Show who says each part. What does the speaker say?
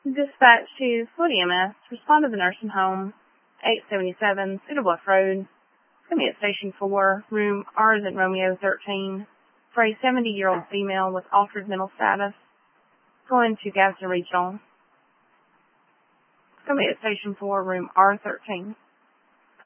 Speaker 1: Dispatch to Fleet EMS. Respond to the nursing home, 877 Cedar Bluff Road. It's going to be at Station 4, room R as in Romeo 13, for a 70-year-old female with altered mental status. Going to Gadsden Regional. It's going to be at Station 4, room R13.